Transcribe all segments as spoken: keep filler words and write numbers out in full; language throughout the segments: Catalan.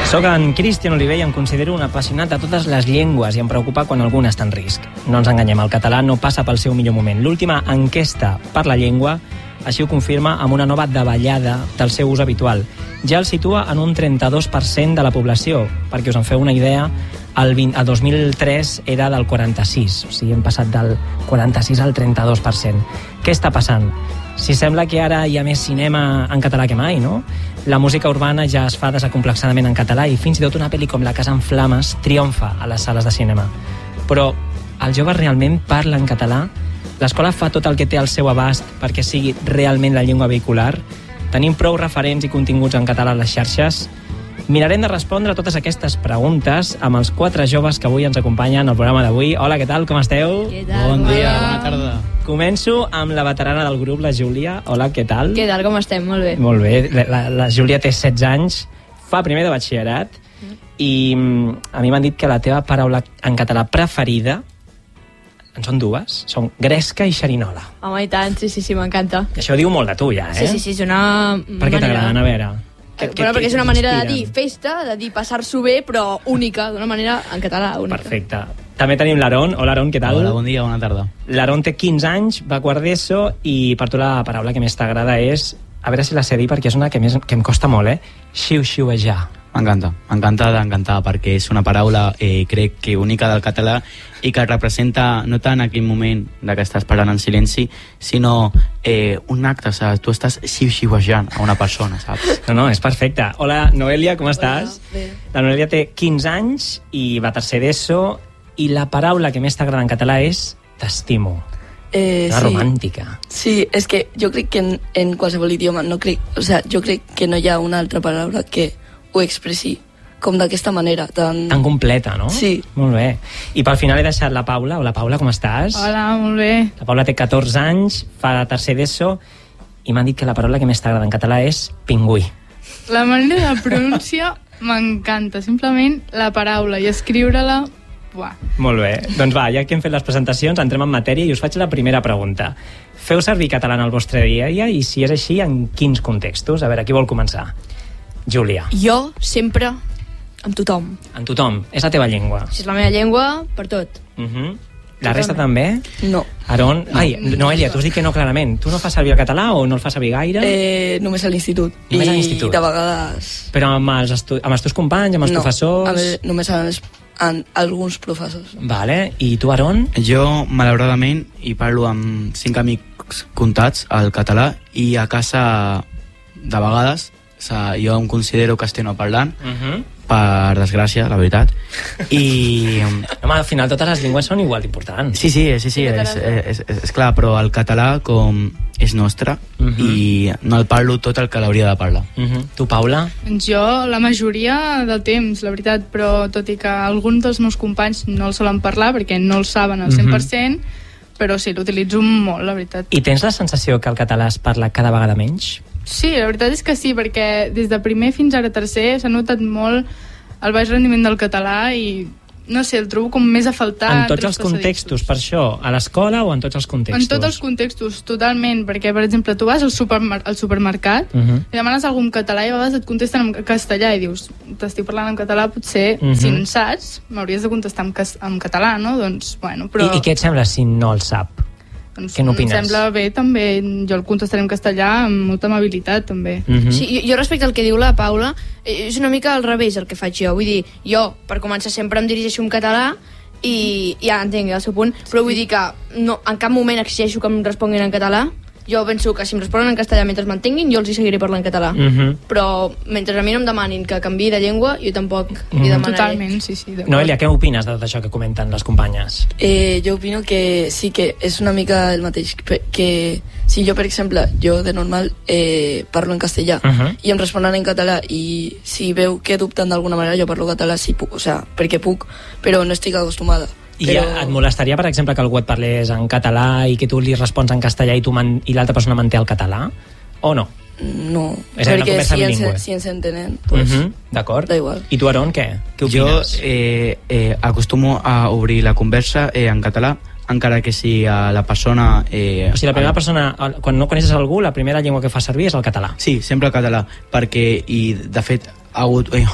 Soc en Cristian Oliver i em considero un apassionat de totes les llengües i em preocupa quan alguna està en risc. No ens enganyem, el català no passa pel seu millor moment. L'última enquesta per la llengua així ho confirma amb una nova davallada del seu ús habitual. Ja el situa en un trenta-dos per cent de la població. Perquè us en feu una idea, el, vint, el dos mil tres era del quaranta-sis, o sigui, hem passat del quaranta-sis al trenta-dos per cent. Què està passant? Si sembla que ara hi ha més cinema en català que mai, no? La música urbana ja es fa desacomplexadament en català i fins i tot una pel·li com La casa en flames triomfa a les sales de cinema. Però els joves realment parlen català? L'escola fa tot el que té al seu abast perquè sigui realment la llengua vehicular? Tenim prou referents i continguts en català a les xarxes? Mirarem de respondre a totes aquestes preguntes amb els quatre joves que avui ens acompanyen al programa d'avui. Hola, què tal? Com esteu? Què tal? Bon dia, bona tarda. Començo amb la veterana del grup, la Júlia. Hola, què tal? Què tal, com estem? Molt bé. Molt bé. La, la, la Júlia té setze anys, fa primer de batxillerat mm. i a mi m'han dit que la teva paraula en català preferida en són dues, són gresca i xerinola. Home, i tant, sí, sí, sí, m'encanta. Això diu molt de tu, ja, eh? Sí, sí, sí, és una Per què t'agraden? A veure... Que, que, bueno, perquè és una manera de dir festa, de dir passar-s'ho bé, però única, d'una manera en català única. Perfecte. També tenim l'Aaron. Hola, Aaron, què tal? Hola, bon dia, bona tarda. L'Aaron té quinze anys, va a quart d'ESO, i per tu la paraula que més t'agrada és... A veure si la sé dir, perquè és una que, més, que em costa molt, eh? Xiu-xiuejar. M'encanta, m'encanta d'encantar, perquè és una paraula, eh, crec que única del català i que representa no tant aquell moment de que estàs parlant en silenci, sinó eh, un acte, saps? Tu estàs xiu-xiuejant a una persona, saps? No, no, és perfecte. Hola, Noelia, com estàs? Bé. La Noelia té quinze anys i va a tercer d'ESO, i la paraula que més t'agrada en català és t'estimo. Eh, Una sí. romàntica. Sí, és que jo crec que en, en qualsevol idioma no crec, o sea, jo crec que no hi ha una altra paraula que ho expressi com d'aquesta manera tan... Tan completa, no? Sí. Molt bé. I pel final he deixat la Paula. Hola, Paula, com estàs? Hola, molt bé. La Paula té catorze anys, fa tercer d'ESO, i m'han dit que la paraula que més t'agrada en català és pingüí. La manera de pronunciar m'encanta, simplement la paraula i escriure-la... Buah. Molt bé. Doncs va, ja que hem fet les presentacions, entrem en matèria i us faig la primera pregunta. Feu servir català en el vostre dia a dia i, si és així, en quins contextos? A veure, qui vol començar? Júlia. Jo, sempre, amb tothom. En tothom. És la teva llengua. Si és la meva llengua, per tot. Uh -huh. La resta també? No. Aaron? Ai, Noelia, tu has dit que no clarament. Tu no fas servir el català o no el fas servir gaire? Eh, només a l'institut. Només a l'institut. I de vegades... Però amb els, estu amb els teus companys, amb els no, professors... a veure, només amb els, amb alguns professors. Vale. I tu, Aaron? Jo, malauradament, hi parlo amb cinc amics comptats al català i a casa, de vegades, o sigui, jo em considero castellanoparlant, Uh -huh. per desgràcia, la veritat. I... Home, al final totes les llengües són igual d'importants. Sí, sí, sí, sí, és, és, és, és clar, però el català com és nostre Uh -huh. i no el parlo tot el que l'hauria de parlar. Uh -huh. Tu, Paula? Jo, la majoria del temps, la veritat, però tot i que alguns dels meus companys no el solen parlar perquè no el saben al cent per cent, uh -huh. però sí, l'utilitzo molt, la veritat. I tens la sensació que el català es parla cada vegada menys? Sí, la veritat és que sí, perquè des de primer fins ara tercer s'ha notat molt el baix rendiment del català i, no sé, el trobo com més a faltar. En tots els contextos, per això? A l'escola o en tots els contextos? En tots els contextos, totalment, perquè, per exemple, tu vas al, supermer al supermercat Uh -huh. i demanes algun català i a vegades et contesten en castellà i dius, t'estic parlant en català, potser, Uh -huh. si en saps, m'hauries de contestar en, en català, no? Doncs, bueno, però... I, I què et sembla si no el sap? Doncs, què n'opines? em sembla bé, també, jo el contestaré en castellà amb molta amabilitat, també. Uh -huh. Sí, jo, jo respecte al que diu la Paula, eh, és una mica al revés el que faig jo. Vull dir, jo, per començar, sempre em dirigeixo en català i ja entenc el seu punt, però vull dir que no, en cap moment exigeixo que em responguin en català. Jo penso que si em responen en castellà mentre m'entenguin, jo els hi seguiré parlant en català. Uh -huh. Però mentre a mi no em demanin que canviï de llengua, jo tampoc Uh li -huh. demanaré. Totalment, sí, sí. Noelia, què opines de tot això que comenten les companyes? Eh, jo opino que sí que és una mica el mateix, que, que si jo, per exemple, jo de normal eh, parlo en castellà Uh -huh. i em responen en català i si veu que dubten d'alguna manera jo parlo català, sí puc, o sea, perquè puc, però no estic acostumada. I però... et molestaria, per exemple, que algú et parlés en català i que tu li respons en castellà i, tu man i l'altra persona manté el català? O no? No, És una perquè conversa si bilingüe. ens, si ens entenen, pues, Uh -huh. D'acord. da igual. I tu, Aaron, què? Què Jo opines? eh, eh, acostumo a obrir la conversa eh, en català, encara que si a la persona... Eh, O sigui, la primera persona, quan no coneixes algú, la primera llengua que fa servir és el català. Sí, sempre el català, perquè, i de fet, ha hagut... Eh,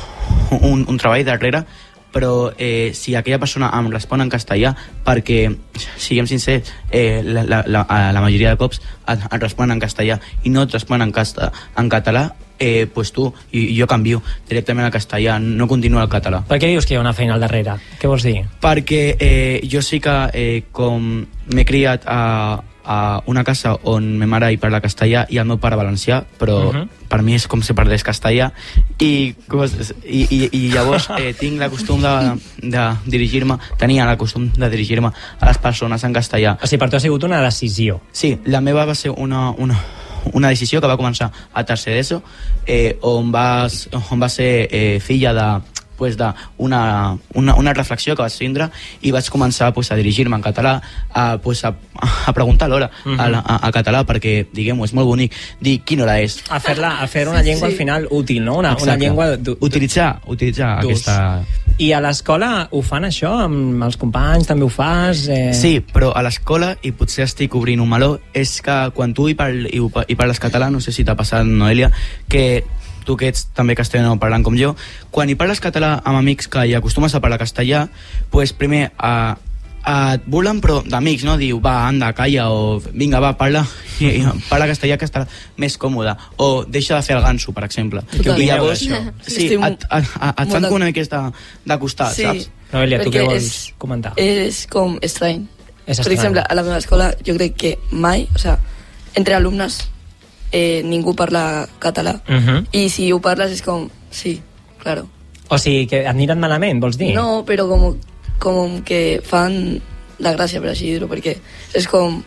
un, un treball darrere, però eh, si aquella persona em respon en castellà, perquè, siguem sincers, eh, la, la, la, la majoria de cops et, et responen en castellà i no et responen en, casta, en català, eh, pues tu, i, i jo canvio directament al castellà, no continuo al català. Per què dius que hi ha una feina al darrere? Què vols dir? Perquè eh, jo sí que eh, com m'he criat a, a una casa on ma mare hi parla castellà i el meu pare valencià, però uh -huh. per mi és com si parlés castellà i, i, i, i llavors eh, tinc la costum de, de dirigir-me, tenia la costum de dirigir-me a les persones en castellà. O sigui, per tu ha sigut una decisió. Sí, la meva va ser una, una, una decisió que va començar a tercer d'ESO, eh, on, va, on va ser eh, filla de pues, de una, una, una reflexió que vaig tindre i vaig començar pues, a dirigir-me en català, a, pues, a, a preguntar l'hora uh-huh. a, a, a català, perquè, diguem-ho, és molt bonic dir quina hora és. A fer-la, a fer una llengua sí. al final útil, no? Una, una llengua... Utilitzar, utilitzar aquesta... I a l'escola ho fan això? Amb els companys també ho fas? Eh... Sí, però a l'escola, i potser estic obrint un meló, és que quan tu hi, parl, hi, hi parles català, no sé si t'ha passat, Noelia, que tu que ets també castellano parlant com jo, quan hi parles català amb amics que hi acostumes a parlar castellà, pues primer a, a et burlen però d'amics, no? Diu, va, anda, calla, o vinga, va, parla, i, i, parla castellà que estarà més còmode, o deixa de fer el ganso, per exemple. Total. I llavors, sí, et, et, et, et fan com una miqueta de costat, sí. saps? Noelia, tu què vols és, comentar? És com estrany. És per exemple, a la meva escola jo crec que mai, o sea, entre alumnes eh, ningú parla català. Uh-huh. I si ho parles és com, sí, claro. O sigui, que et miren malament, vols dir? No, però com, com que fan la gràcia, per així dir-ho, perquè és com...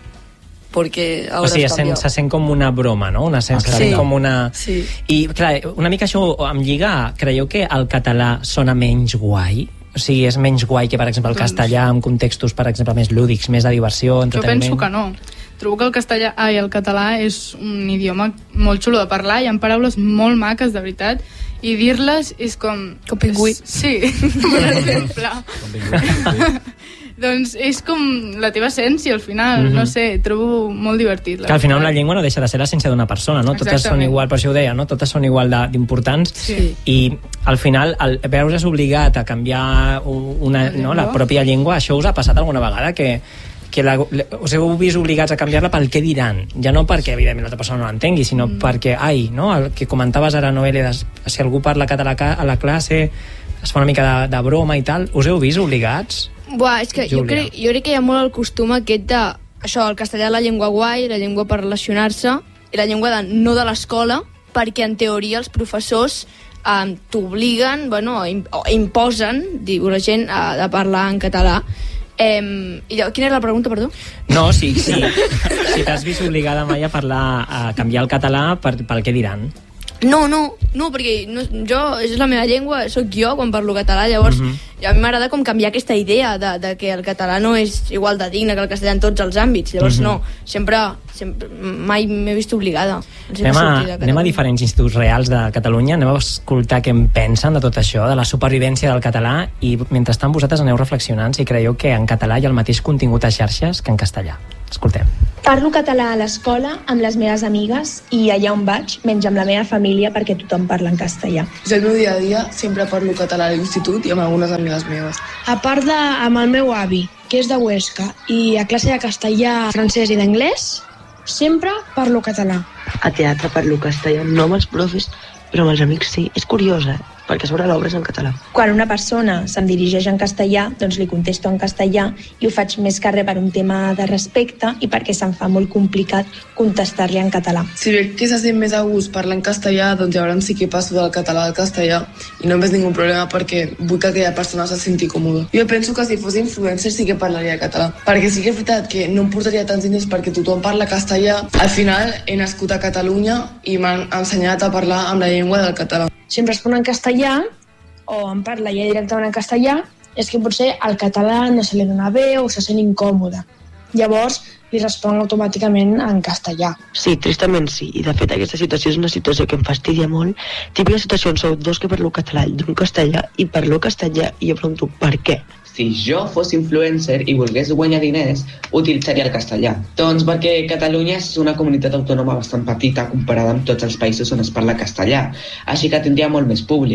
Perquè o sigui, se, se sent com una broma, no? Una sent, sí. com una... Sí. I, clar, una mica això em lliga... Creieu que el català sona menys guai? O sigui, és menys guai que, per exemple, el doncs... castellà en contextos, per exemple, més lúdics, més de diversió, entreteniment? Jo penso que no. Trobo que el castellà, ai, el català és un idioma molt xulo de parlar, hi ha paraules molt maques, de veritat, i dir-les és com... Com pingüí. Sí, per exemple. Com pingüí. Doncs és com la teva essència, al final, mm-hmm. no sé, trobo molt divertit. Que al final una llengua no deixa de ser l'essència d'una persona, no? Totes són igual, per això ho deia, no? Totes són igual d'importants, sí. I al final, el veure's obligat a canviar una, no, la pròpia llengua, això us ha passat alguna vegada, que, que la, us heu vist obligats a canviar-la pel què diran, ja no perquè evidentment l'altra persona no l'entengui, sinó mm. perquè, ai, no? El que comentaves ara, Noelia, si algú parla català a la classe, es fa una mica de, de broma i tal, us heu vist obligats? Buah, és que jo crec, jo crec que hi ha molt el costum aquest de... Això, el castellà, la llengua guai, la llengua per relacionar-se, i la llengua de, no de l'escola, perquè en teoria els professors eh, t'obliguen, bueno, o imposen, diu la gent, a, a parlar en català. Eh, i, quina era la pregunta, perdó? No, sí, sí. Si t'has vist obligada mai a parlar, a canviar el català per, pel què diran. No, no, no, perquè no, jo, és la meva llengua, sóc jo quan parlo català, llavors uh-huh. a mi m'agrada com canviar aquesta idea de, de que el català no és igual de digne que el castellà en tots els àmbits, llavors uh-huh. no, sempre, sempre mai m'he vist obligada. Anem a, anem a diferents instituts reals de Catalunya, anem a escoltar què en pensen de tot això, de la supervivència del català, i mentrestant vosaltres aneu reflexionant si creieu que en català hi ha el mateix contingut a xarxes que en castellà. Escoltem. Parlo català a l'escola amb les meves amigues i allà on vaig menys amb la meva família perquè tothom parla en castellà. És el meu dia a dia, sempre parlo català a l'institut i amb algunes amigues meves. A part de amb el meu avi, que és de Huesca, i a classe de castellà, francès i d'anglès, sempre parlo català. A teatre parlo castellà, no amb els profes, però amb els amics sí. És curiós, eh? Perquè a sobre l'obra és en català. Quan una persona se'm dirigeix en castellà, doncs li contesto en castellà i ho faig més que res per un tema de respecte i perquè se'm fa molt complicat contestar-li en català. Si veig que se sent més a gust parlar en castellà, doncs llavors sí que passo del català al castellà i no em veig ningú problema perquè vull que aquella persona se senti còmoda. Jo penso que si fos influencer sí que parlaria català, perquè sí que és veritat que no em portaria tants diners perquè tothom parla castellà. Al final he nascut a Catalunya i m'han ensenyat a parlar amb la llengua del català. Si em respon en castellà o em parla ja directament en castellà, és que potser al català no se li dona bé o se sent incòmode. Llavors li responc automàticament en castellà. Sí, tristament sí. I de fet aquesta situació és una situació que em fastidia molt. Típica situació on sou dos que parlo català i d'un castellà i parlo castellà i jo pregunto per què. Si jo fos influencer i volgués guanyar diners, utilitzaria el castellà. Doncs perquè Catalunya és una comunitat autònoma bastant petita comparada amb tots els països on es parla castellà, així que tindria molt més públic.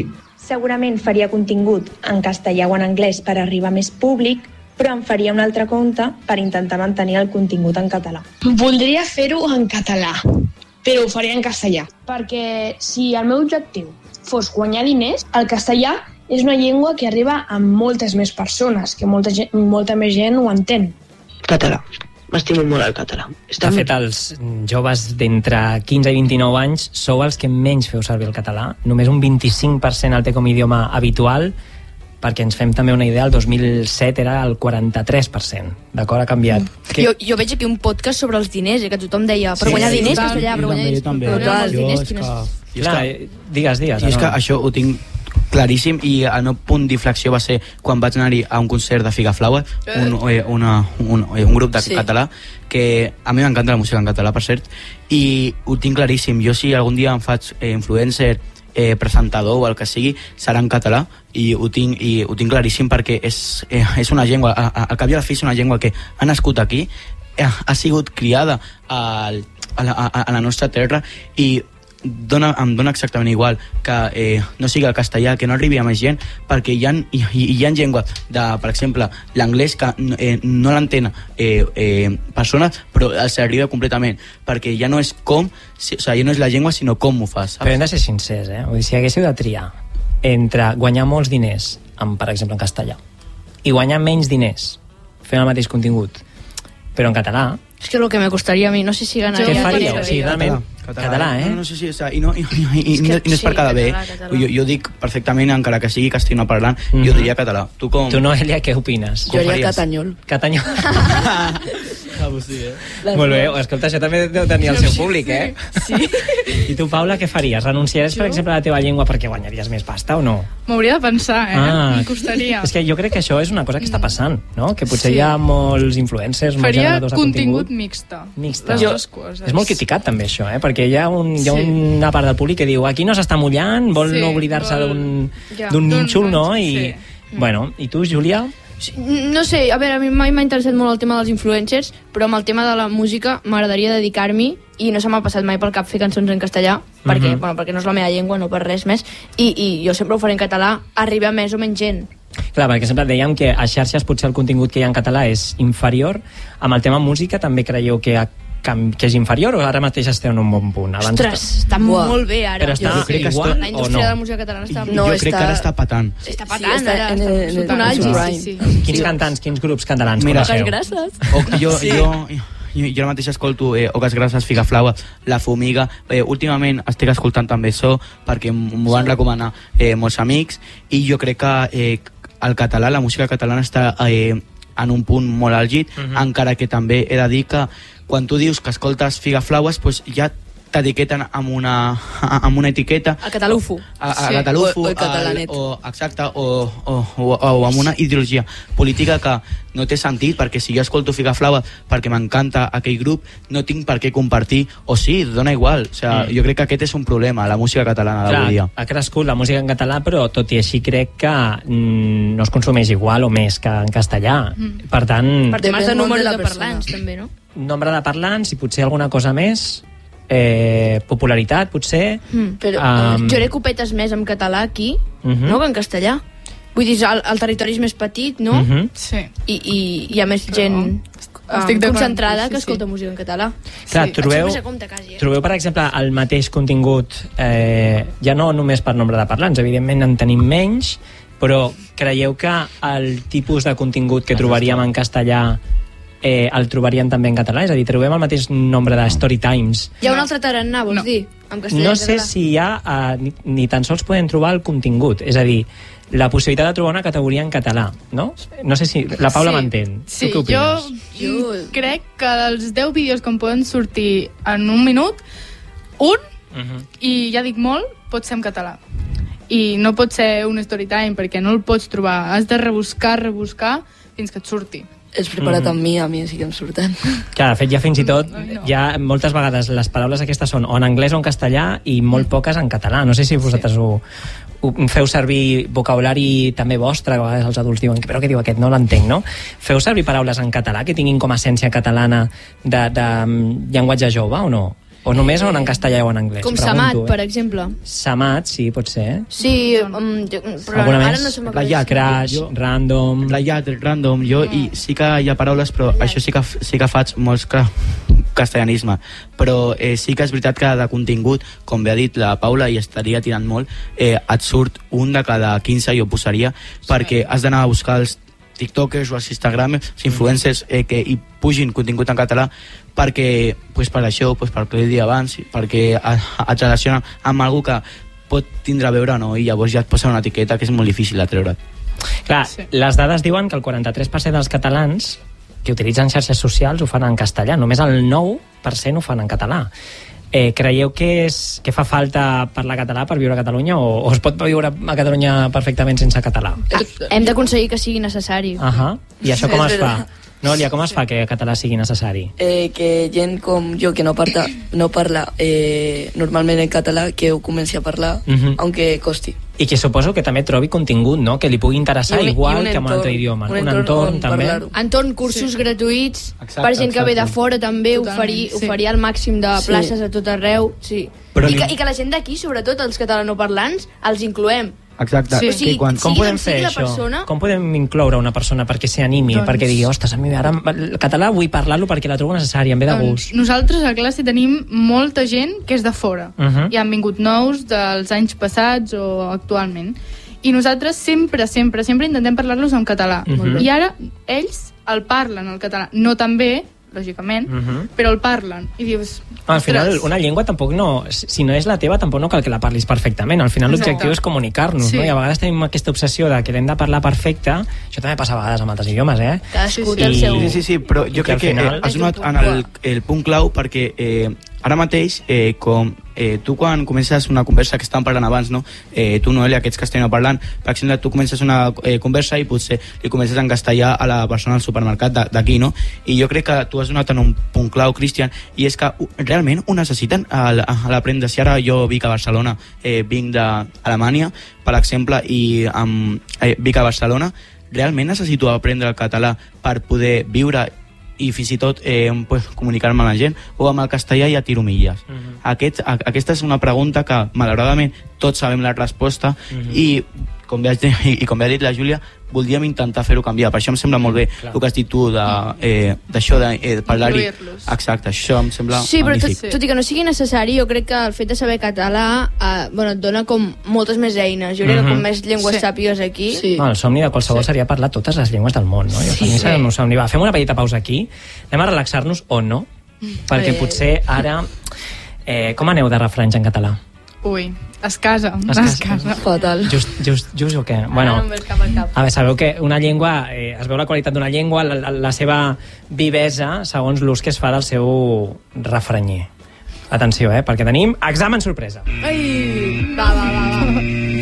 Segurament faria contingut en castellà o en anglès per arribar a més públic, però em faria un altre compte per intentar mantenir el contingut en català. Voldria fer-ho en català, però ho faria en castellà. Perquè si el meu objectiu fos guanyar diners, el castellà és una llengua que arriba a moltes més persones, que molta, gent, molta més gent ho entén. Català. M'estimo molt el català. De fet, els joves d'entre quinze i vint-i-nou anys sou els que menys feu servir el català. Només un vint-i-cinc per cent el té com a idioma habitual, perquè ens fem també una idea, el dos mil set era el quaranta-tres per cent. D'acord? Ha canviat. Mm. Que... Jo, jo veig aquí un podcast sobre els diners, eh, que tothom deia, per sí, guanyar sí, diners, sí, castellà, per guanyar diners. També, però els diners, és quines... que... Clar, digues, digues. I és que això ho tinc claríssim, i el meu punt d'inflexió va ser quan vaig anar-hi a un concert de Figaflower, un, eh, una, un, un grup de sí. català, que a mi m'encanta la música en català, per cert, i ho tinc claríssim. Jo, si algun dia em faig eh, influencer, eh, presentador o el que sigui, serà en català, i ho tinc, i ho tinc claríssim, perquè és, eh, és una llengua, a, a, al cap i a la fi és una llengua que ha nascut aquí, eh, ha sigut criada al, a, la, a, a la nostra terra, i Dona, em dona exactament igual que eh, no sigui el castellà, que no arribi a més gent, perquè hi ha, hi, hi ha llengües de, per exemple, l'anglès que eh, no l'entén eh, eh, persones, però els arriba completament, perquè ja no és com, si, o sigui, ja no és la llengua, sinó com ho fas, saps? Però hem de ser sincers, eh? Vull dir, si haguéssiu de triar entre guanyar molts diners, amb, per exemple, en castellà, i guanyar menys diners fent el mateix contingut, però en català... És que és el que me costaria a mi, no sé si ganaria... Què faríeu? Sí, realment... Català, català, eh? No, no, sí, sí, o sigui, i, no, i, i, i, i, no, i no és per cada bé. Jo, jo dic perfectament, encara que sigui castellano parlant, mm-hmm. jo diria català. Tu com... Tu, Noelia, què opines? Jo diria catanyol. Catanyol. Ah, sí, eh? Molt bé, escolta, això també deu tenir el seu públic, eh? Sí. I tu, Paula, què faries? Renunciaries, per exemple, a la teva llengua perquè guanyaries més pasta o no? M'hauria de pensar, eh? Ah, em costaria. És que jo crec que això és una cosa que està passant, no? Que potser Sí. hi ha molts influencers, molts Faria generadors de contingut contingut. mixta. Mixta. Les dues coses. És molt criticat també això, eh? Perquè hi ha, un, hi ha Sí. una part del públic que diu aquí no s'està mullant, vol Sí, no oblidar-se vol- d'un ja, d'un d'un- nínxol, no? I, sí. bueno, i tu, Júlia? No sé, a veure, a mi mai m'ha interessat molt el tema dels influencers, però amb el tema de la música m'agradaria dedicar-m'hi i no se m'ha passat mai pel cap fer cançons en castellà, perquè, Mhm. bueno, perquè no és la meva llengua, no per res més, i, i jo sempre ho faré en català, arribar a més o menys gent. Clar, perquè sempre dèiem que a xarxes potser el contingut que hi ha en català és inferior. Amb el tema música també creieu que, ha, que és inferior o ara mateix esteu en un bon punt? Abans Ostres, està Buah. molt bé ara. Però està Jo crec que igual està- La o indústria no? de la música catalana està... No, jo està- crec que ara està patant. Està Sí, patant, està ara. en està el- en el- sota un en el àlgid, prime. sí, sí. Quins cantants, quins grups catalans Mira, coneixeu? gràcies. O, jo, sí. jo, jo, jo ara mateix escolto eh, Oques Grasses, Figaflaua, La Fumiga. Eh, últimament estic escoltant també So, perquè m'ho van recomanar eh, molts amics, i jo crec que eh, el català, la música catalana està eh, en un punt molt àlgid, Mhm. encara que també he de dir que quan tu dius que escoltes Figaflaues, pues ja t'etiqueten amb una, amb una etiqueta El catalufo. a, a Sí. catalufo, O- o el catalanet. al- o, exacte, o, o, o, o amb una ideologia política que no té sentit, perquè si jo escolto Figaflaua perquè m'encanta aquell grup, no tinc per què compartir, o sí, dona igual, o sea, Mm. jo crec que aquest és un problema, la música catalana d'avui Clar, dia. ha crescut la música en català, però tot i així crec que mm, no es consumeix igual o més que en castellà. Mm. Per tant, Per temes de Depèn molt número de de, la persona. parlants, també, no? nombre de parlants i potser alguna cosa més, eh, popularitat, potser... Mm. Però, Um, Jo haré copetes més en català aquí, Mhm. no?, que en castellà. Vull dir, el, el territori és més petit, no? Mhm. Sí. I, i hi ha més gent Estic um, d'acord concentrada amb tu, que sí, escolta sí. música en català. Clar, Sí. trobeu, Això més a compte, quasi, eh? trobeu, per exemple, el mateix contingut, eh, ja no només per nombre de parlants, evidentment en tenim menys, però creieu que el tipus de contingut que trobaríem en castellà eh, el trobaríem també en català? És a dir, trobem el mateix nombre de story times. Hi ha un No. altre tarannà, vols No. dir? En castellà No i sé català. si hi ha, eh, ni, ni tan sols podem trobar el contingut, és a dir, la possibilitat de trobar una categoria en català, no? No sé si la Paula Sí. m'entén. Sí, Tu què jo, opines? Jo- crec que dels deu vídeos que em poden sortir en un minut, un, Mhm. i ja dic molt, pot ser en català. I no pot ser un story time perquè no el pots trobar. Has de rebuscar, rebuscar fins que et surti. És preparat Mhm. amb mi, a mi sí que em surten. Clar, de fet, ja fins i tot, Ai, no. ja moltes vegades les paraules aquestes són o en anglès o en castellà i molt poques en català. No sé si vosaltres ho, ho feu servir vocabulari també vostre, que a vegades els adults diuen però què diu aquest, no l'entenc, no? Feu servir paraules en català que tinguin com a essència catalana de, de mm, llenguatge jove o no? O només o en castellà o en anglès? Com Pregunto, Samat, eh? per exemple. Samat, sí, pot ser. Sí, um, però Alguna ara més? no se m'acudeix. Playat, Crash, jo- random... Playat, random, jo, i sí que hi ha paraules, però això sí que, sí que faig molts ca castellanisme, però eh, sí que és veritat que de contingut, com bé ha dit la Paula, i estaria tirant molt, eh, et surt un de cada quinze, jo posaria, perquè has d'anar a buscar els tiktokers o els instagramers, els influencers eh, que hi pugin contingut en català, perquè, pues, per això, pues, per que he dit abans, perquè et relaciona amb algú que pot tindre a veure, no? I llavors ja et posa una etiqueta que és molt difícil de treure. Clar, sí. Les dades diuen que el quaranta-tres per cent dels catalans que utilitzen xarxes socials ho fan en castellà, només el nou per cent ho fan en català. Eh, creieu que, és, que fa falta parlar català per viure a Catalunya o, o es pot viure a Catalunya perfectament sense català? Ah, hem d'aconseguir que sigui necessari. Uh -huh. I això com És es fa? verdad. No, Lia, com es fa que el català sigui necessari? Eh, que gent com jo que no parla, no parla eh, normalment en català, que ho comenci a parlar, Uh -huh. aunque costi. I que suposo que també trobi contingut, no?, que li pugui interessar I un- igual i un que en un entorn, altre idioma. un Un entorn entorn, on també. parlar-ho. Entorn cursos sí. gratuïts Exacte, per gent que ve de exacte. fora també, Totalment, oferir, sí. oferir el màxim de Sí. places a tot arreu, sí. Però I, li- que, I que la gent d'aquí, sobretot els catalanoparlants, els incloem. Exacte. Sí. O sigui, que quan, Com sigui podem com sigui fer la això? persona- Com podem incloure una persona perquè s'animi, Doncs- perquè digui, ostres, a mi ara el català vull parlar-lo perquè la trobo necessari, em ve de Doncs gust. nosaltres a classe tenim molta gent que és de fora. Uh -huh. I han vingut nous dels anys passats o actualment. I nosaltres sempre, sempre, sempre intentem parlar-los en català. Uh -huh. I ara ells el parlen, el català. No tan bé, lògicament, Uh -huh. però el parlen. I dius... Al final, ostres, una llengua tampoc no... Si no és la teva, tampoc no cal que la parlis perfectament. Al final, Exacte. l'objectiu és comunicar-nos, Sí. no? I a vegades tenim aquesta obsessió de que l'hem de parlar perfecte. Això també passa a vegades amb altres idiomes, eh? Cadascú Sí, té el sí. seu... Sí, sí, sí, però I jo que al crec que final eh, has és un donat punt en el, clau. el punt clau perquè eh, ara mateix, eh, com eh, tu quan comences una conversa que estàvem parlant abans, no? Eh, tu, Noelia, que ets castellanoparlant, per exemple, tu comences una eh, conversa i potser li comences en castellà a la persona al supermercat de- d'aquí, no? I jo crec que tu has donat en un punt clau, Cristian, i és que uh, realment ho necessiten a, l- a l'aprendre. Si ara jo vinc a Barcelona, eh, vinc d'Alemanya, per exemple, i um, eh, vinc a Barcelona, realment necessito aprendre el català per poder viure i fins i tot eh, pues, comunicar-me amb la gent, o amb el castellà ja tiro milles? Uh -huh. Aquest, a, aquesta és una pregunta que malauradament tots sabem la resposta, Uh -huh. i com bé has dit, i, i com bé ha dit la Júlia, voldríem intentar fer-ho canviar. Per això em sembla molt bé Clar. el que has dit tu de, eh, d'això de eh, parlar-hi. Incluir-los. Exacte, això em sembla Sí, però tot, magnífic. tot i que no sigui necessari, jo crec que el fet de saber català eh, bueno, et dona com moltes més eines. Jo crec Mhm. que com més llengües Sí. sàpigues aquí... Sí. No, el somni de qualsevol sí. seria parlar totes les llengües del món, no? I sí, sí. Un somni. Va, fem una petita pausa aquí. Anem a relaxar-nos o no, perquè Eh. potser ara... Eh, com aneu de refranys en català? Ui, es casa, Es es, casa. casa. Fatal. Just, just, just o què? Ara Bueno, no em ve el cap al cap. a veure, sabeu que una llengua, eh, es veu la qualitat d'una llengua, la, la, la seva vivesa, segons l'ús que es fa del seu refranyer. Atenció, eh, perquè tenim examen sorpresa. Ai, va, va, va, va.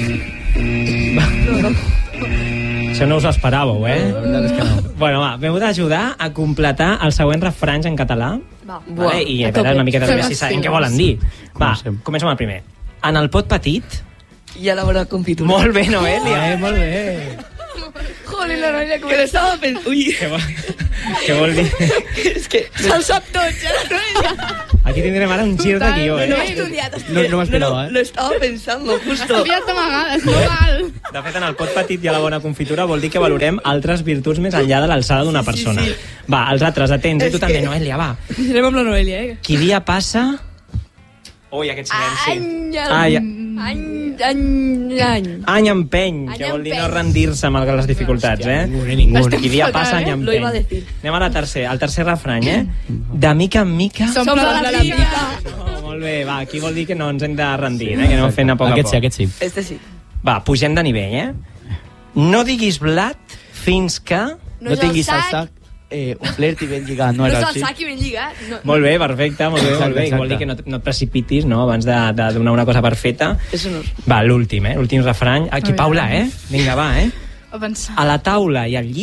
Això no us ho esperàveu, eh? La veritat és que no. Bueno, va, m'heu d'ajudar a completar els següents refranys en català. Va. Vale? I a a veure tope. una miqueta Fem també si les sabem què sigles. volen dir. Va, Comencem. comencem amb el primer. En el pot petit... I a la bona confitura. Molt bé, Noelia, eh? Molt bé. Joder, la Noelia, que l'estava pensant... Ui, Què vol, què vol dir? és que se'l sap tot, ja la Noelia. Aquí tindrem ara un gir de guió, No, no, eh? he estudiat. No- no m'esperava, eh? Lo estaba pensando, justo. Estudiat d'amagades, no val. De fet, en el pot petit i a la bona confitura vol dir que valorem altres virtuts més enllà de l'alçada d'una persona. Va, els altres, atents, eh? Tu És també, que- Noelia, va. Anem amb la Noelia, eh? Qui dia passa... Ui, aquest silenci. Any, Ai, any, any, any. any empeny, Any que vol dir no empeny. rendir-se malgrat les dificultats, eh? Ningú, ningú. Qui dia fatal, passa, any eh? Lo iba a empeny. decir. Anem a la tercer, al tercer refrany, eh? De mica en mica... S'omple S'omple la la pica. Oh, molt bé, va, aquí vol dir que no ens hem de rendir, eh? Que anem fent a poc a Aquest poc. sí, aquest sí. Este sí. Va, pugem de nivell, eh? No diguis blat fins que... No, No és el tinguis el sac, sac eh, omplert i ben lligat, no no era és el així? sac i ben lligat. No. Molt bé, perfecte, molt bé, Exacte, molt bé. I vol exacte. dir que no, no et precipitis, no?, abans de, de donar una cosa per feta. És un honor. Va, l'últim, eh? L'últim refrany. Aquí, A Paula, veure. eh? Vinga, va, eh? A pensar. A la taula i al llit,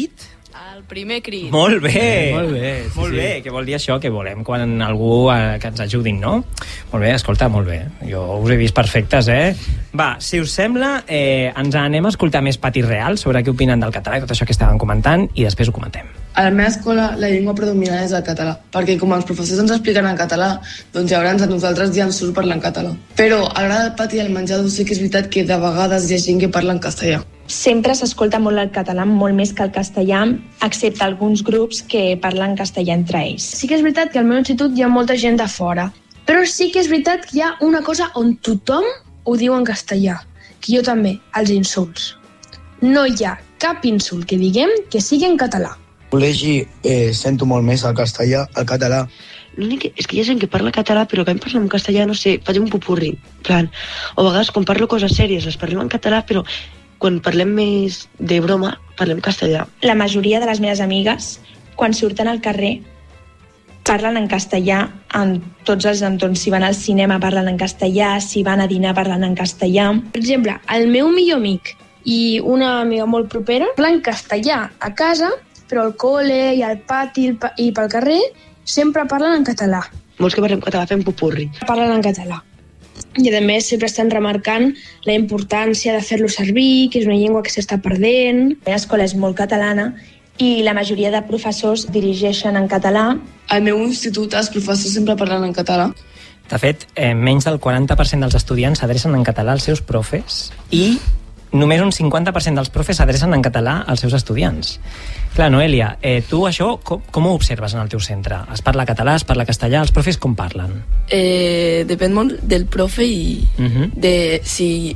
El primer crit. Molt bé, Eh, molt bé, sí, molt sí. bé. Què vol dir això? Que volem quan algú eh, que ens ajudin, no? Molt bé, escolta, molt bé. Jo us he vist perfectes, eh? Va, si us sembla, eh, ens anem a escoltar més patis reals sobre què opinen del català i tot això que estaven comentant i després ho comentem. A la meva escola la llengua predominant és el català, perquè com els professors ens expliquen en català, doncs llavors a nosaltres ja ens surt parlar en català. Però a l'hora del pati i al menjador sí que és veritat que de vegades hi ha gent que parla en castellà. Sempre s'escolta molt el català, molt més que el castellà, excepte alguns grups que parlen castellà entre ells. Sí que és veritat que al meu institut hi ha molta gent de fora, però sí que és veritat que hi ha una cosa on tothom ho diu en castellà, que jo també, els insults. No hi ha cap insult que diguem que sigui en català. Al col·legi eh, sento molt més el castellà, el català. L'únic és que hi ha gent que parla català, però que em parla en castellà, no sé, faig un popurri. En plan, o a vegades quan parlo coses sèries les parlem en català, però quan parlem més de broma, parlem castellà. La majoria de les meves amigues, quan surten al carrer, parlen en castellà en tots els entorns. Si van al cinema parlen en castellà, si van a dinar parlen en castellà. Per exemple, el meu millor amic i una amiga molt propera parlen castellà a casa, però al col·le i al pati i pel carrer sempre parlen en català. Molts que parlem català fem popurri. Parlen en català. I a més sempre estan remarcant la importància de fer-lo servir, que és una llengua que s'està perdent. La meva escola és molt catalana i la majoria de professors dirigeixen en català. Al meu institut els professors sempre parlen en català. De fet, eh, menys del quaranta per cent dels estudiants s'adrecen en català als seus profes i només un cinquanta per cent dels profes s'adrecen en català als seus estudiants. Clar, Noelia, eh, tu això com, com ho observes en el teu centre? Es parla català, es parla castellà, els profes com parlen? Eh, depèn molt del profe i Uh-huh. de si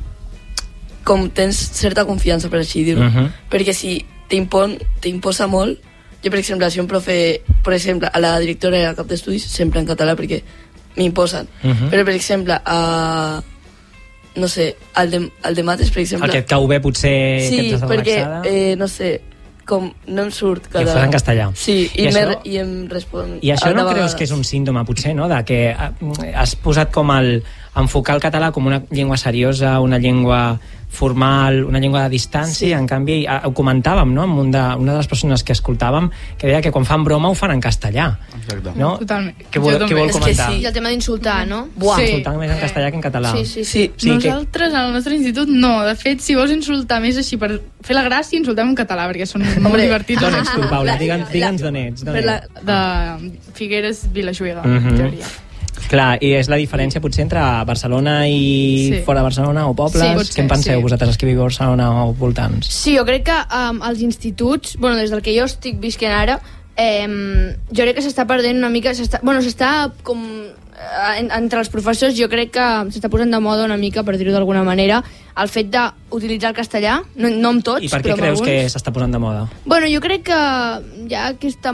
com tens certa confiança, per així dir-ho. Uh-huh. Perquè si t'impon, t'imposa molt, jo per exemple, si un profe, per exemple, a la directora i al cap d'estudis, sempre en català perquè m'imposen. Uh-huh. Però per exemple, a no sé, al de, al de mates, per exemple... Aquest cau bé potser sí, que ets perquè, relaxada. eh, no sé, com no em surt I ho fas en castellà. Sí, i, I això, això- i em respon... I això no de creus vegades. que és un símptoma, potser, no?, de que eh, has posat com el... enfocar el català com una llengua seriosa, una llengua formal, una llengua de distància, sí. En canvi, eh, ho comentàvem, no?, amb un de, una de les persones que escoltàvem, que deia que quan fan broma ho fan en castellà. Exacte. No? Totalment. Què vol, Jo què vol també. És que comentar? sí. I el tema d'insultar, no? Buah, Sí. insultant més en castellà que en català. Sí, sí, sí. Sí, Sí, que- Nosaltres, al nostre institut, no. De fet, si vols insultar més així per fer la gràcia, insultem en català, perquè són molt Hombre, divertits. D'on ets tu, Paula? La- Digue'ns digue'ns d'on ets. d'on Per la, ets. De Figueres, Vilajuïga, Mhm. en teoria. Clar, i és la diferència potser entre Barcelona i Sí. fora de Barcelona o pobles. Sí, pot Què en ser, penseu sí. vosaltres, els que viviu a Barcelona o voltants? Sí, jo crec que um, als instituts, bueno, des del que jo estic visquent ara, eh, jo crec que s'està perdent una mica, s'està, bueno, s'està com eh, en, entre els professors jo crec que s'està posant de moda una mica, per dir-ho d'alguna manera, el fet d'utilitzar el castellà, no, no amb tots, I per què però amb creus alguns. que s'està posant de moda? Bueno, jo crec que hi ha aquesta...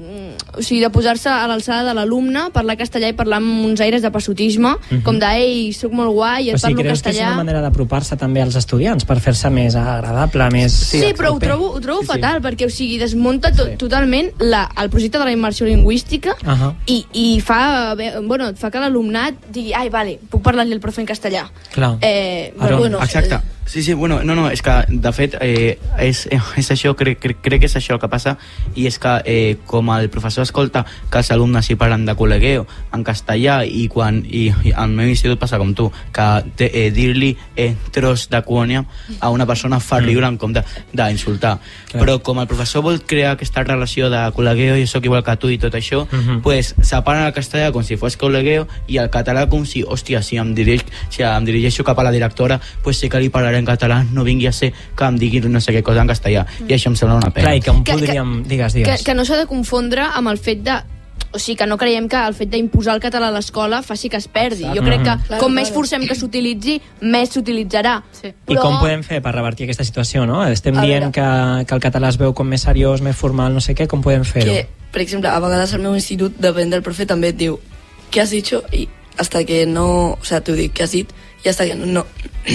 O sigui, de posar-se a l'alçada de l'alumne, parlar castellà i parlar amb uns aires de passotisme, Mhm. com de, ei, soc molt guai, O et sigui, parlo creus que és castellà... una manera d'apropar-se també als estudiants per fer-se més agradable, més... Sí, sí però ho proper? trobo, ho trobo Sí, sí. fatal, perquè o sigui, desmunta to Sí. totalment la, el projecte de la immersió lingüística Ahà. i, i fa, bé, bueno, fa que l'alumnat digui, ai, vale, puc parlar-li al profe en castellà. Clar. Eh, Aaron, bueno, Exacte. Sí, sí, bueno, no, no, és que de fet eh, és, és això, crec, crec, crec que és això el que passa i és que eh, com el professor escolta que els alumnes hi parlen de col·legueo en castellà i quan i, i al meu institut passa com tu, que te, eh, dir-li eh, tros de colònia a una persona fa riure en compte d'insultar. Clar. Però com el professor vol crear aquesta relació de col·legueo i sóc igual que tu i tot això, Mhm. pues separen el castellà com si fos col·legueo i el català com si, hòstia, si em, dirig, si em dirigeixo cap a la directora, pues sé que li parlaré en català, no vingui a ser que em digui no sé què cosa en castellà. I això em sembla una pena. Clar, i com Que- que- podríem... Digues, que, digues. que no s'ha de confondre amb el fet de... O sigui, que no creiem que el fet d'imposar el català a l'escola faci que es perdi. Jo crec que Mhm. com més forcem que s'utilitzi, més s'utilitzarà. Sí. I com podem fer per revertir aquesta situació, no? Estem A dient que, que el català es veu com més seriós, més formal, no sé què, com podem fer-ho? Que, per exemple, a vegades al meu institut, depèn del profe, també et diu què has dicho i hasta que no... O sea, t'ho dic, què has dit? I hasta que no... no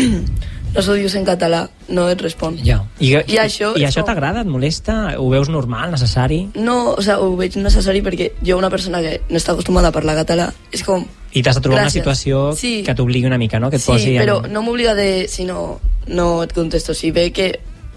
no s'ho dius en català, no et respon. Ja. I, I això i és això com- t'agrada, et molesta? Ho veus normal, necessari? No, o sea, ho veig necessari perquè jo, una persona que no està acostumada a parlar català, és com... I t'has de trobar Gràcies. una situació Sí. que t'obligui una mica, no? Que et Sí, posi però en... no m'obliga de... Si no, no et contesto. Si ve que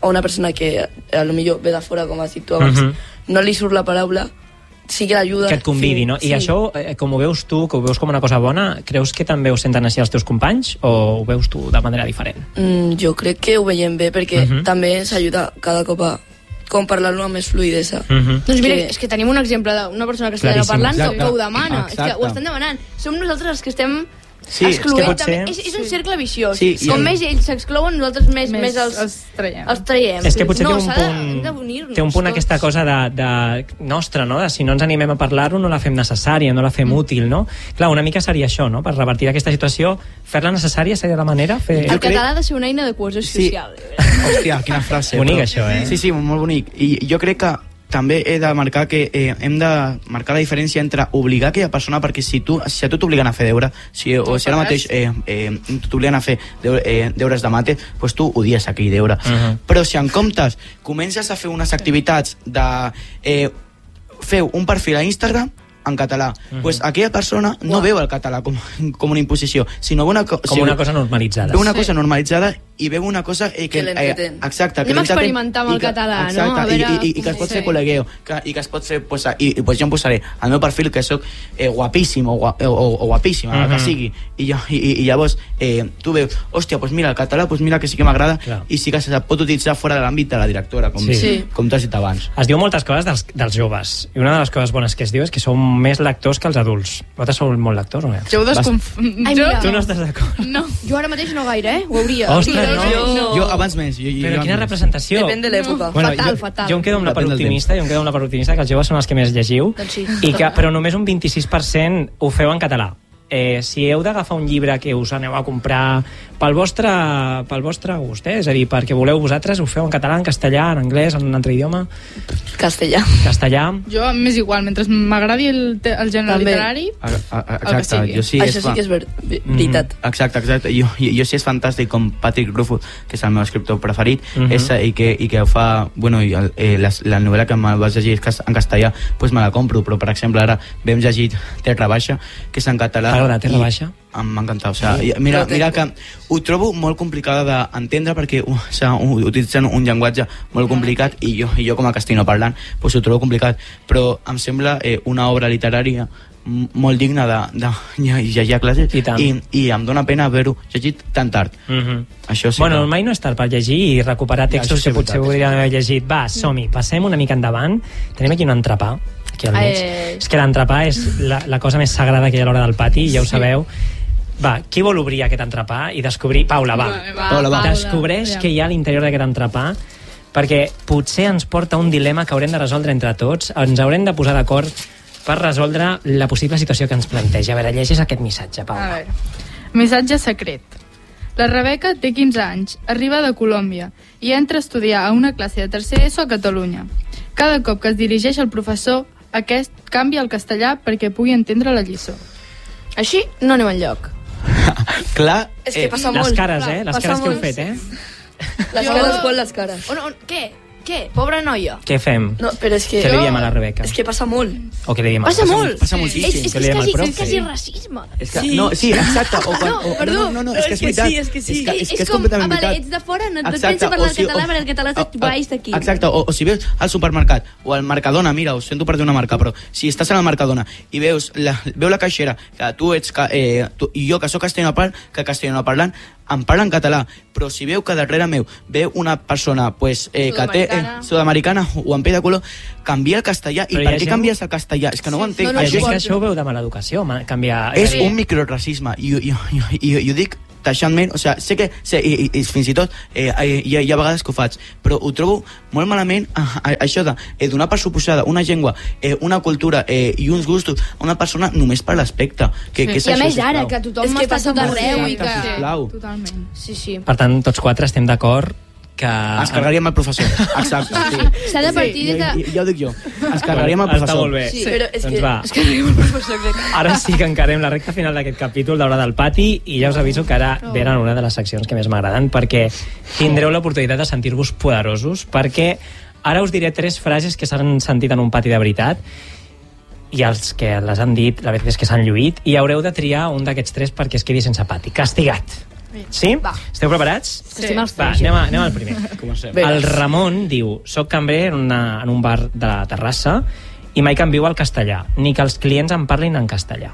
a una persona que a lo millor ve de fora, com has dit tu abans, uh-huh. no li surt la paraula, sí que l'ajuda. Que et convidi, sí, no? I sí. això, eh, com ho veus tu, que ho veus com una cosa bona, creus que també ho senten així els teus companys o ho veus tu de manera diferent? Mm, jo crec que ho veiem bé, perquè uh-huh. també s'ajuda cada cop a com parlar-lo amb més fluidesa. Uh-huh. Doncs mira, que... és que tenim un exemple d'una persona que està parlant que, que ho demana. Exacte. És que ho estan demanant. Som nosaltres els que estem sí, excloent. És, ser... és, és un cercle viciós. Sí, com sí. més ells s'exclouen, nosaltres més, més, més els, els, traiem. els traiem. És que potser no, té un punt, té un punt aquesta cosa de, de nostra, no? De si no ens animem a parlar-ho, no la fem necessària, no la fem mm. útil, no? Clar, una mica seria això, no? Per revertir aquesta situació, fer-la necessària seria la manera? Fer... El català ha de ser una eina de cohesió social. Sí. Hòstia, quina frase. Bonic, això, eh? Sí, sí, molt bonic. I jo crec que també he de marcar que eh, hem de marcar la diferència entre obligar aquella persona, perquè si, tu, si a tu t'obliguen a fer deure, si, o si ara mateix eh, eh, t'obliguen a fer deure, eh, deures de mate, pues tu odies aquell deure. Uh-huh. Però si en comptes comences a fer unes activitats de eh, feu un perfil a Instagram en català, uh-huh. pues aquella persona no wow. veu el català com, com una imposició, sinó una, co- com una cosa normalitzada. Veu una sí. cosa normalitzada i veu una cosa eh, que, que l'entretén. Eh, exacte, que Anem a experimentar amb el que, català, exacte, no? A veure, i, i, i que es pot sí. fer col·legueo, que, i que es pot fer, pues, i, i pues jo em posaré al meu perfil que soc eh, guapíssim o, guap, o, o guapíssima, uh-huh. el que sigui, i, jo, i, i llavors eh, tu veus, hòstia, pues mira, el català, pues mira que sí que m'agrada, claro. I sí que se pot utilitzar fora de l'àmbit de la directora, com, sí. Sí. com t'has dit abans. Es diu moltes coses dels, dels joves, i una de les coses bones que es diu és que som més lectors que els adults. Vosaltres sou molt lectors o no? Jo ho desconf... Ai, mira. Tu no estàs d'acord? No. Jo ara mateix no gaire, eh? Ho hauria. Ostres, no. Jo, no. jo abans més. Jo, jo, Però jo quina representació. Depèn de l'època. Bueno, fatal, jo, fatal. Jo em quedo amb la part optimista, jo em quedo amb la part optimista, que els joves són els que més llegiu, doncs sí. i que, però només un vint-i-sis per cent ho feu en català. Eh, si heu d'agafar un llibre que us aneu a comprar pel vostre, pel vostre gust, eh? És a dir, perquè voleu vosaltres, ho feu en català, en castellà, en anglès, en un altre idioma? Castellà. Castellà. Jo m'és igual, mentre m'agradi el, te- el gènere També. literari, A, a, a, el que exacte, sigui. jo sí Això sí que és ver- veritat. Mm, exacte, exacte. Jo, jo, jo sí és fantàstic com Patrick Rothfuss, que és el meu escriptor preferit, Mhm. és, i, que, i que ho fa... Bueno, i el, eh, la, la novel·la que me vas llegir en castellà, pues me la compro, però per exemple ara vam llegir Terra Baixa, que és en català. T'agrada Terra Baixa? M'ha encantat, o sigui, mira, mira que ho trobo molt complicada d'entendre perquè uh, o sigui, utilitzen un llenguatge molt complicat i jo, i jo com a castellano parlant pues ho trobo complicat, però em sembla eh, una obra literària m- molt digna de, de, de llegir a classe I, i, i em dóna pena haver-ho llegit tan tard. Mhm. Això sí Bueno, que... mai no és tard per llegir i recuperar textos Ja, que potser hauríem d'haver llegit. Va, som-hi, passem una mica endavant. Tenim aquí un entrepà, aquí al mig. Eh. És que l'entrepà és la, la cosa més sagrada que hi ha a l'hora del pati, ja ho sabeu. Va, qui vol obrir aquest entrepà i descobrir... Paula, va. Va, Paula, va. Descobreix Paula. què hi ha a l'interior d'aquest entrepà, perquè potser ens porta un dilema que haurem de resoldre entre tots. Ens haurem de posar d'acord per resoldre la possible situació que ens planteja. A veure, llegeix aquest missatge, A Paula. veure. Missatge secret. La Rebeca té quinze anys, arriba de Colòmbia i entra a estudiar a una classe de tercer ESO a Catalunya. Cada cop que es dirigeix al professor, aquest canvia el castellà perquè pugui entendre la lliçó. Així no anem enlloc. Clar, És que eh, passa Les molt. cares, eh? Les Passa cares que heu molt. fet, eh? Les cares, quan les cares? On, on, què? Què? Pobra noia. Què fem? No, però és que... Què li diem a la Rebeca? És que passa molt. O què li diem a Passa molt. Passa moltíssim. És, és, Que és, li diem al quasi, profe. és quasi racisme. És que, no, sí, exacte. O quan, No, o, perdó. no, no, no, és que és veritat. sí, és que sí. És, que, és, que és com, completament ah, vale, veritat. ets de fora, no et Exacte, pensa parlar o si- el català, o- perquè el català és o- de baix d'aquí. Exacte, o, o si veus al supermercat o al Mercadona, mira, ho sento per dir una marca, però si estàs en el Mercadona i veus la, veu la caixera, que tu ets, ca- eh, tu, i jo que sóc castellano parlant, que castellano parlant, em parla en català, però si veu que darrere meu veu una persona pues, eh, que té eh, sud-americana o amb pell de color, canvia el castellà. I Però per hi ha què gent- canvies el castellà? És que no ho entenc. no, no, Però Això és és, que això ho veu de mala educació, ma- canviar... és a dir, un microracisme i, i, i, i, i ho dic taixantment, o sigui, sé que sé, i, i, i fins i tot eh, hi, ha, hi ha vegades que ho faig, però ho trobo molt malament a, a, això de eh, donar per suposada una llengua, eh, una cultura eh, i uns gustos a una persona només per l'aspecte que, que és I a això, més ara, sisplau. que tothom És que està passa tot molt, arreu i exacte, que... sisplau. Totalment. Sí, sí. Per tant, tots quatre estem d'acord que... Ens carregaríem el professor. Exacte, sí. S'ha de partir de que... Ja, ja ho dic jo. Ens carregaríem el Està professor. molt bé. Sí. Però és Doncs que... va. És que arriba el professor exacte. Ara sí que encarem la recta final d'aquest capítol d'Hora del Pati i ja us aviso que ara venen una de les seccions que més m'agraden perquè tindreu l'oportunitat de sentir-vos poderosos perquè ara us diré tres frases que s'han sentit en un pati de veritat i els que les han dit, la veritat és que s'han lluït i haureu de triar un d'aquests tres perquè es quedi sense pati. Castigat. Sí? Va. Esteu preparats? Sí. Va, anem, a, anem al primer. El Ramon diu: soc cambrer en, una, en un bar de la Terrassa i mai canvio al castellà, ni que els clients em parlin en castellà.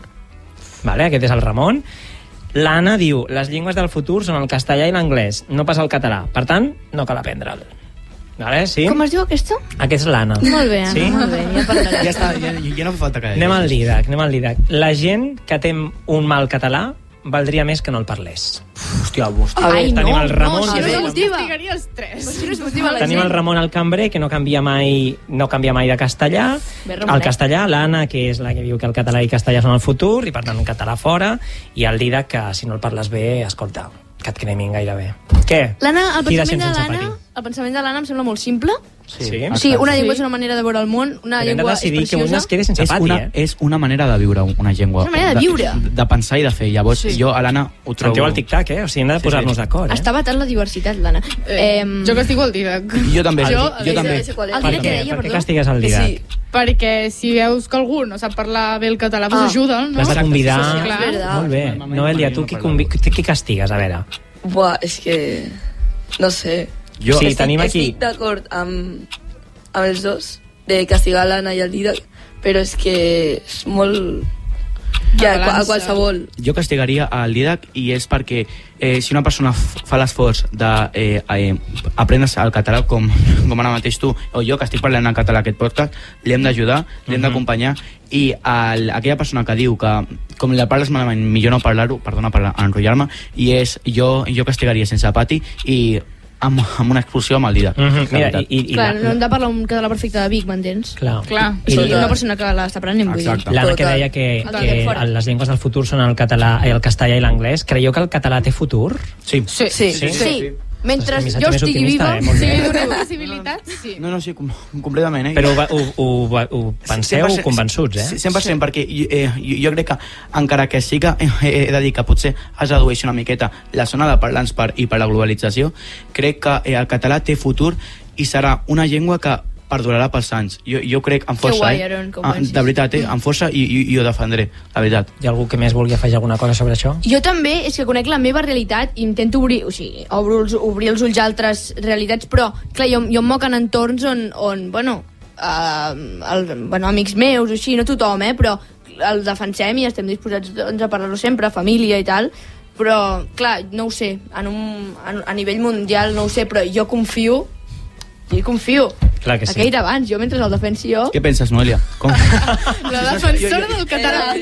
Vale, aquest és el Ramon. L'Anna diu: les llengües del futur són el castellà i l'anglès, no pas el català. Per tant, no cal aprendre'l. Vale, sí? Com es diu aquesta? Aquest és l'Anna. Molt bé, Anna, sí? molt bé. Ja parlaré. Ja està, ja, ja no fa falta que... Anem al Didac, anem al Didac. La gent que té un mal català valdria més que no el parlés. Hòstia, hòstia. Ai, no, Tenim el Ramon, no, que si és no el- és motiva. Castigaria els tres. Si no és motiva la Tenim gent. el Ramon al cambrer, que no canvia mai, no canvia mai de castellà. Bé, Ramonet. El castellà, l'Anna, que és la que diu que el català i castellà són el futur, i per tant un català fora, i el Didac, que si no el parles bé, escolta, que et cremin gairebé. Què? L'Anna, el Qui pensament deixem de sense l'Anna, patir? el pensament de l'Anna em sembla molt simple. Sí. O sigui, una llengua és una manera de veure el món, una Però hem de llengua és decidir que un preciosa. es quedi sense és pati, una, eh? és una manera de viure una llengua. És una manera de viure. De, de pensar i de fer. Llavors, Sí. jo a l'Anna ho trobo... Sentiu el tic-tac, eh? O sigui, hem de Sí, posar-nos sí. d'acord, eh? Està batant la diversitat, l'Anna. Eh, Em, jo castigo el Didac. Jo també, Jo, jo també. El Per Didac què? que deia, Per què perdó. castigues el Que Didac? sí. Perquè si veus que algú no sap parlar bé el català, pues Ah. ajuda'l, no? L'has de convidar... Sí, sí, clar. És verdad. Molt bé. Noelia, tu qui, convi... qui castigues? A veure. Buah, és que... No sé. Jo, Sí, estic, tenim aquí... Estic d'acord amb, amb els dos, de castigar l'Anna i el Didac, però és que és molt... Que a, a balança. qualsevol... jo castigaria el Didac i és perquè eh, si una persona f- fa l'esforç d'aprendre eh, eh, aprendre's el català com, com ara mateix tu o jo que estic parlant en català aquest podcast, l'hem d'ajudar, l'hem d'acompanyar i el, aquella persona que diu que com la parles malament millor no parlar-ho, perdona per enrotllar-me, i és jo, jo castigaria sense pati i amb, amb una expulsió amb el Didac. Mhm, la mira, veritat. i, i, Clar, la- no hem de parlar un català perfecte de Vic, m'entens? Clar. Clar. I, I la- una persona que l'està aprenent, vull dir. Exacte. L'Anna que Total. deia que, El que fora. les llengües del futur són el català, el castellà i l'anglès. Creieu que el català té futur? Sí. Sí. Sí, Sí? Sí, mentre Ostres, jo missatge més estigui optimista, viva... eh? Molt Si bé. li donem possibilitats, sí. No, no, sí, com, completament, eh? Però ho, ho, ho, ho penseu cent per cent, convençuts, eh? Sí, cent per cent, perquè jo, eh, jo, jo crec que encara que sí que eh, he de dir que potser es redueix una miqueta la zona de parlants per, i per la globalització, crec que eh, el català té futur i serà una llengua que perdurarà pels anys. Jo, jo crec amb força, guai, eh? Aaron, com Ah, pensis. de veritat, eh? Amb força i, i, i ho defendré, la veritat. Hi ha algú que més vulgui afegir alguna cosa sobre això? Jo també, és que conec la meva realitat i intento obrir, o sigui, obro els, obrir els ulls a altres realitats, però, clar, jo, jo em moc en entorns on, on bueno, uh, el, bueno, amics meus, o així, no tothom, eh, però el defensem i estem disposats doncs, a parlar-lo sempre, família i tal, però, clar, no ho sé, en un, en, a nivell mundial no ho sé, però jo confio, jo hi confio. Clar que sí. Aquell d'abans, jo mentre el defensi jo... Què penses, Noelia? Com? La defensora del català.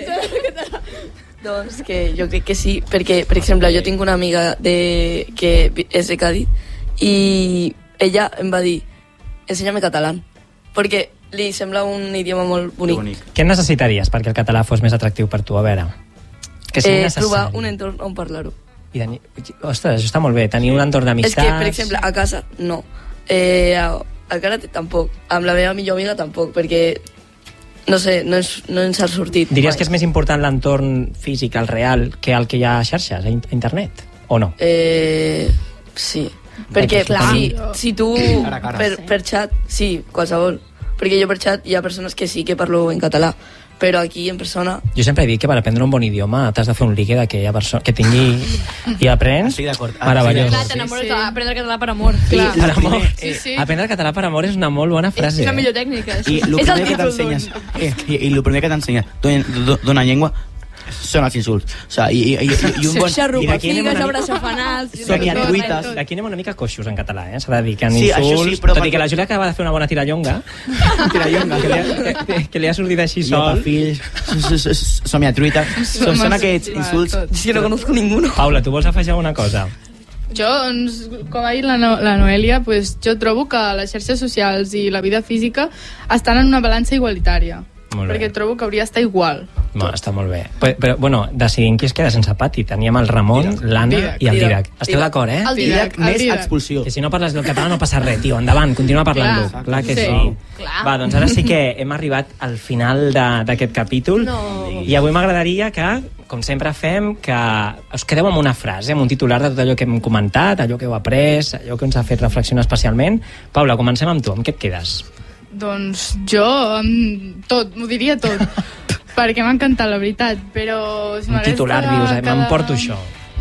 Doncs que jo crec que sí, perquè, per exemple, jo tinc una amiga de, que és de Cádiz i ella em va dir ensenya'm català, perquè li sembla un idioma molt bonic. bonic. Què necessitaries perquè el català fos més atractiu per tu? A veure, que sigui Eh, necessari. trobar un entorn on parlar-ho. I tenir... Ostres, això està molt bé, tenir un entorn És d'amistats... que, per exemple, a casa, no. Eh, a, a karate tampoc. Amb la meva millor amiga tampoc, perquè, no sé, no ens, no ens ha sortit. Diries mai. que és més important l'entorn físic, el real, que el que hi ha a xarxes, a in- a internet? O no? Eh, sí. Perquè, Clar. si, si tu, Cara a cara. per, per xat, sí, qualsevol. Perquè jo per xat hi ha persones que sí que parlo en català, però aquí en persona... Jo sempre he dit que per aprendre un bon idioma t'has de fer un ligue d'aquella persona que tingui i aprens. Estic d'acord. Meravellós. Clar, t'enamores Sí. d'aprendre català per amor. Clar. Per amor. Sí, sí. Aprendre català per amor és una molt bona frase. És la eh? millor tècnica. I el és el primer que títol t'ensenyes d'un... eh, i, i el primer que t'ensenya d'una- d'una llengua són els insults. O sigui, i, i, i, i un bon... I d'aquí anem Figues, una mica- abraçafanals... Sonia Tot, truites. tot. D'aquí anem una mica coixos en català, eh? S'ha de dir que en Sí, insults... això sí, però tot i perquè- que la Júlia acaba de fer una bona tirallonga, tirallonga que, li ha, que, que li ha sortit així Llopa sol. fills, somia truita. Són, són aquests insults. És que no conozco ninguno. Paula, tu vols afegir alguna cosa? Jo, doncs, com ha dit la, no, la Noelia, pues, jo trobo que les xarxes socials i la vida física estan en una balança igualitària. Molt bé. Perquè trobo que hauria d'estar igual. No, està molt bé. Però, però bueno, decidim qui es queda sense pati. Teníem el Ramon, l'Anna Didac. i el Didac. Didac. Esteu d'acord, eh? El Didac Didac, el més Didac. expulsió. Que si no parles del català no passa res, tio. Endavant, continua parlant-lo. Clar. Clar que sí. Sí. Clar. Va, doncs ara sí que hem arribat al final de- d'aquest capítol. No. I avui m'agradaria que, com sempre fem, que us quedeu amb una frase, amb un titular de tot allò que hem comentat, allò que heu après, allò que ens ha fet reflexionar especialment. Paula, comencem amb tu. Amb què et quedes? Doncs jo, amb tot, m'ho diria tot. Perquè m'ha encantat, la veritat. Però si Un m'hagués titular, de dius, eh? quedar- M'emporto això.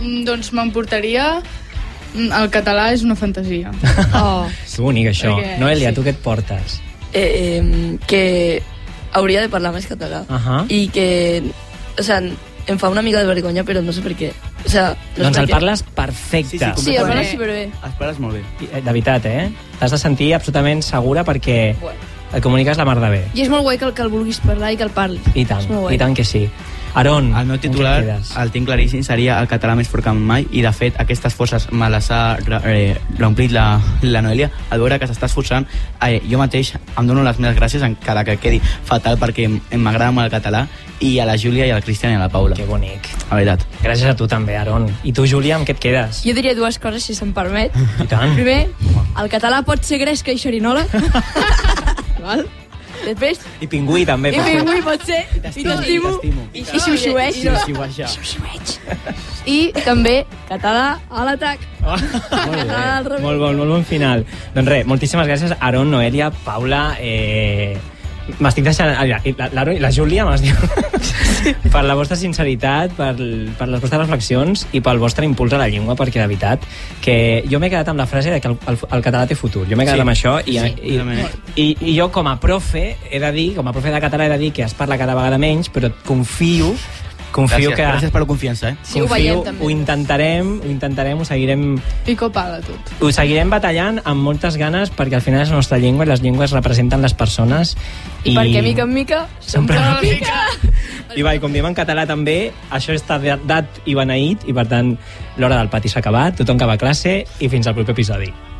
Mm, Doncs m'emportaria... mm, El català és una fantasia. Oh. Que bonic, això. Perquè- Noelia, sí. tu què et portes? Eh, eh, que hauria de parlar més català. Ahà. I que... O sea, em fa una mica de vergonya, però no sé per què. O sea, no Doncs sé el per què. parles perfecte. Sí, sí, Sí, el parles superbé. Es parles molt bé. I, eh, De veritat, eh? T'has de sentir absolutament segura perquè Bueno. et comuniques la mar de bé. I és molt guai que el, que el vulguis parlar i que el parlis. I tant, És molt guai. i tant que sí. Aron, El meu amb què titular, et quedes? el tinc claríssim, seria el català més fort que mai, i de fet aquestes forces me les ha eh, reomplit la, la Noelia. Al veure que s'està esforçant, eh, jo mateix em dono les meves gràcies, encara que quedi fatal, perquè em- em m'agrada molt el català, i a la Júlia, i al Cristian i a la Paula. Que bonic. La veritat. Gràcies a tu també, Aron. I tu, Júlia, amb què et quedes? Jo diria dues coses, si se'm permet. I tant. Primer, el català pot ser gresca i xerinola. Val? Després, I pingüí, també. i per favor. pingüí pot ser, i t'estimo, i xiu-xiueig. Sí, sí, guaixà. I també català a l'atac. Oh, molt bé, molt bon, molt bon final. Doncs res, moltíssimes gràcies, Aron, Noelia, Paula, eh... m'estic deixant... La, la, la Júlia m'has dit per la vostra sinceritat, per, per les vostres reflexions i pel vostre impuls a la llengua, perquè de veritat que jo m'he quedat amb la frase de que el, el, el català té futur. Jo m'he quedat Sí. amb això i, Sí, i, i, i jo com a profe he de dir, com a profe de català he de dir que es parla cada vegada menys, però confio confio Gràcies, que... gràcies per la confiança, eh? Sí, ho confio, veiem, també. ho intentarem, ho intentarem, ho seguirem Pico pala, tot. ho seguirem batallant amb moltes ganes perquè al final és la nostra llengua i les llengües representen les persones I perquè mica en mica Sempre sempre la pica. I va, i com diem en català també, això està dat i beneït i per tant l'hora del pati s'ha acabat, tothom que va a classe i fins al proper episodi.